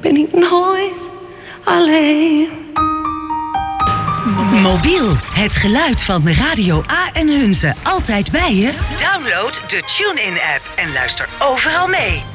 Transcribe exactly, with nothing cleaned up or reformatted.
ben ik nooit alleen. Mobiel, het geluid van Radio A en Hunze. Altijd bij je? Download de TuneIn-app en luister overal mee.